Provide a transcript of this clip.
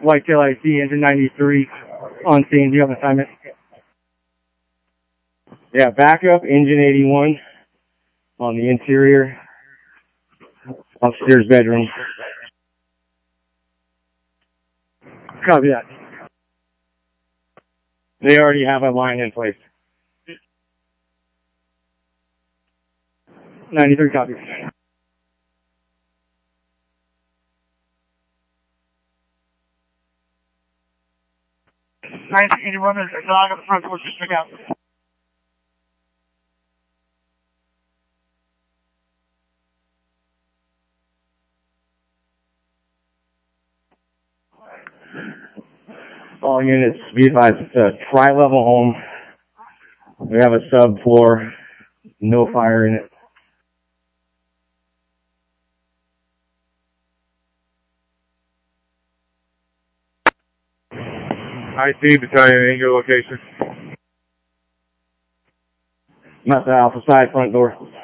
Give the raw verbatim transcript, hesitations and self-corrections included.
Whitetail I C, engine ninety-three, on scene. Do you have an assignment? Yeah, backup, engine eighty-one, on the interior, upstairs bedroom. Copy that. They already have a line in place. ninety-three copies. nineteen eighty-one is a dog at the front porch, just check out. All units, be advised, it's a tri-level home. We have a subfloor, no fire in it. I see battalion in your location. I'm at the Alpha side front door.